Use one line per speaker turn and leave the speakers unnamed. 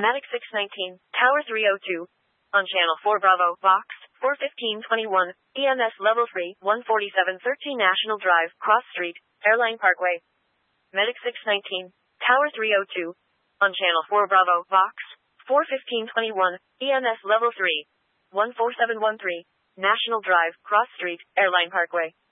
Matic 619, Tower 302. On Channel 4 Bravo, Vox, 41521, EMS Level 3, 14713 National Drive, Cross Street, Airline Parkway. Medic 619, Tower 302. On Channel 4 Bravo, Vox, 41521, EMS Level 3, 14713, National Drive, Cross Street, Airline Parkway.